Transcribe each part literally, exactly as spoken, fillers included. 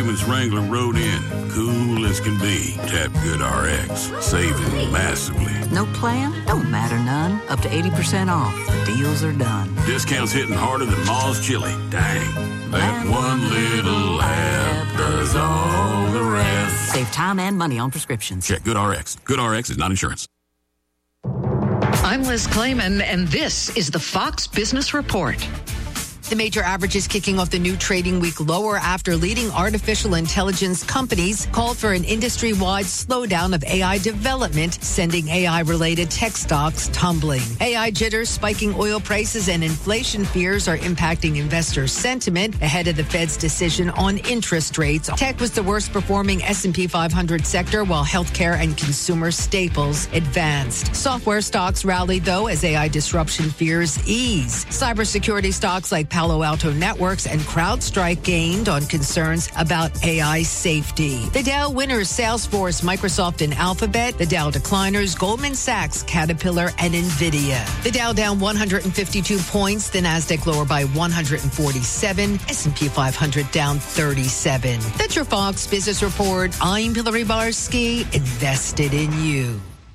Performance Wrangler rode in, cool as can be. Tap GoodRx, saving massively. No plan? Don't matter none. Up to eighty percent off. The deals are done. Discounts hitting harder than Ma's chili. Dang. That one little app does all the rest. Save time and money on prescriptions. Check GoodRx. GoodRx is not insurance. I'm Liz Klayman, and this is the Fox Business Report. The major averages kicking off the new trading week lower after leading artificial intelligence companies called for an industry-wide slowdown of A I development, sending A I-related tech stocks tumbling. A I jitters, spiking oil prices, and inflation fears are impacting investor sentiment ahead of the Fed's decision on interest rates. Tech was the worst-performing S and P five hundred sector, while healthcare and consumer staples advanced. Software stocks rallied, though, as A I disruption fears ease. Cybersecurity stocks like Palo Alto Networks and CrowdStrike gained on concerns about A I safety. The Dow winners, Salesforce, Microsoft, and Alphabet. The Dow decliners, Goldman Sachs, Caterpillar, and NVIDIA. The Dow down one hundred fifty-two points. The Nasdaq lower by one hundred forty-seven. S and P five hundred down thirty-seven. That's your Fox Business Report. I'm Hillary Barsky, invested in you.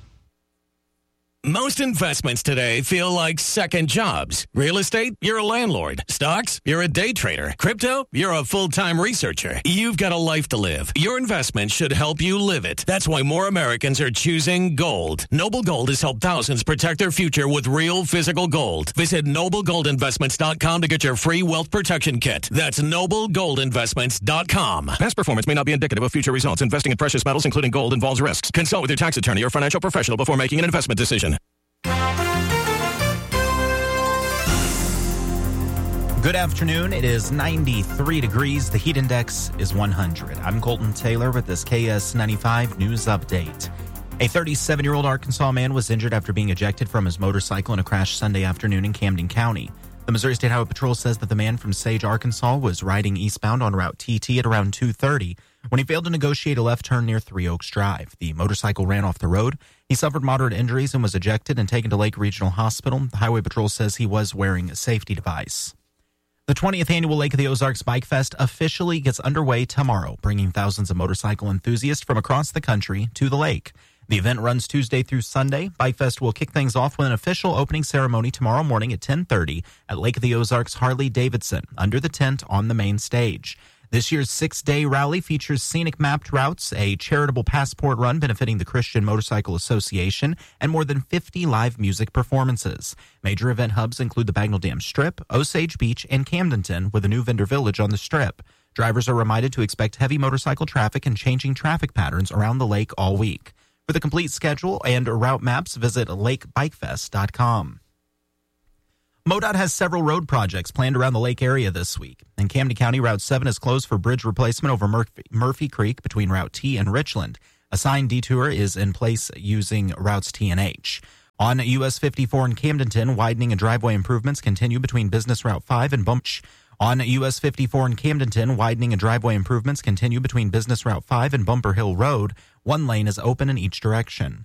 Most investments today feel like second jobs. Real estate, you're a landlord. Stocks, you're a day trader. Crypto, you're a full-time researcher. You've got a life to live. Your investment should help you live it. That's why more Americans are choosing gold. Noble Gold has helped thousands protect their future with real physical gold. Visit noble gold investments dot com to get your free wealth protection kit. That's noble gold investments dot com. Past performance may not be indicative of future results. Investing in precious metals, including gold, involves risks. Consult with your tax attorney or financial professional before making an investment decision. Good afternoon. It is ninety-three degrees. The heat index is one hundred. I'm Colton Taylor with this K S ninety-five news update. A thirty-seven-year-old Arkansas man was injured after being ejected from his motorcycle in a crash Sunday afternoon in Camden County. The Missouri State Highway Patrol says that the man from Sage, Arkansas, was riding eastbound on Route T T at around two thirty when he failed to negotiate a left turn near Three Oaks Drive. The motorcycle ran off the road. He suffered moderate injuries and was ejected and taken to Lake Regional Hospital. The Highway Patrol says he was wearing a safety device. The twentieth annual Lake of the Ozarks Bike Fest officially gets underway tomorrow, bringing thousands of motorcycle enthusiasts from across the country to the lake. The event runs Tuesday through Sunday. Bike Fest will kick things off with an official opening ceremony tomorrow morning at ten thirty at Lake of the Ozarks Harley-Davidson, under the tent on the main stage. This year's six-day rally features scenic mapped routes, a charitable passport run benefiting the Christian Motorcycle Association, and more than fifty live music performances. Major event hubs include the Bagnell Dam Strip, Osage Beach, and Camdenton, with a new vendor village on the Strip. Drivers are reminded to expect heavy motorcycle traffic and changing traffic patterns around the lake all week. For the complete schedule and route maps, visit lake bike fest dot com. MoDOT has several road projects planned around the lake area this week. In Camden County, Route seven is closed for bridge replacement over Murphy, Murphy Creek between Route T and Richland. A signed detour is in place using routes T and H. On U S fifty-four in Camdenton, widening and driveway improvements continue between Business Route five and Bump. On U S fifty-four in Camdenton, widening and driveway improvements continue between Business Route five and Bumper Hill Road. One lane is open in each direction.